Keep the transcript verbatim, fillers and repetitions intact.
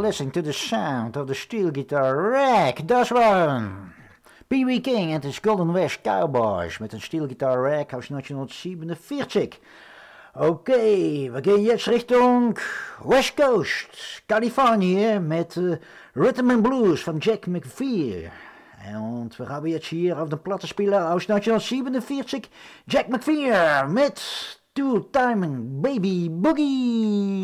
listening to the sound of the steel guitar rack. Das waren Pee Wee King en his Golden West Cowboys met een steel guitar rack aus neunzehnhundertsiebenundvierzig. Okay, wir gehen jetzt Richtung West Coast, Kalifornië mit uh, Rhythm and Blues von Jack McPhail. Und wir haben jetzt hier auf dem Plattenspieler aus neunzehnhundertsiebenundvierzig Jack McPhail mit Two Time Baby Boogie.